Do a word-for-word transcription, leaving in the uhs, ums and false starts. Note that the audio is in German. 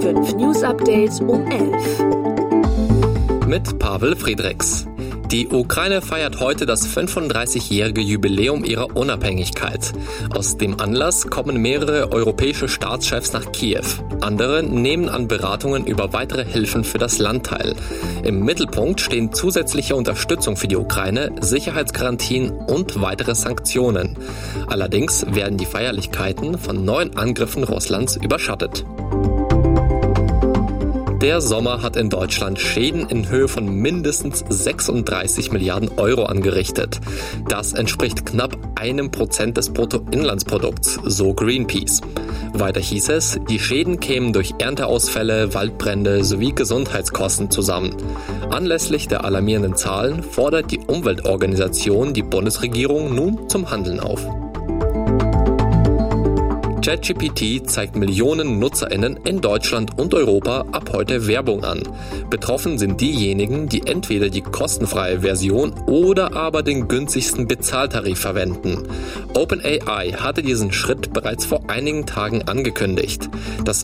fünf News Update um elf. Mit Pavel Friedrichs. Die Ukraine feiert heute das fünfunddreißigjährige Jubiläum ihrer Unabhängigkeit. Aus dem Anlass kommen mehrere europäische Staatschefs nach Kiew. Andere nehmen an Beratungen über weitere Hilfen für das Land teil. Im Mittelpunkt stehen zusätzliche Unterstützung für die Ukraine, Sicherheitsgarantien und weitere Sanktionen. Allerdings werden die Feierlichkeiten von neuen Angriffen Russlands überschattet. Der Sommer hat in Deutschland Schäden in Höhe von mindestens sechsunddreißig Milliarden Euro angerichtet. Das entspricht knapp einem Prozent des Bruttoinlandsprodukts, so Greenpeace. Weiter hieß es, die Schäden kämen durch Ernteausfälle, Waldbrände sowie Gesundheitskosten zusammen. Anlässlich der alarmierenden Zahlen fordert die Umweltorganisation die Bundesregierung nun zum Handeln auf. ChatGPT zeigt Millionen NutzerInnen in Deutschland und Europa ab heute Werbung an. Betroffen sind diejenigen, die entweder die kostenfreie Version oder aber den günstigsten Bezahltarif verwenden. OpenAI hatte diesen Schritt bereits vor einigen Tagen angekündigt. Das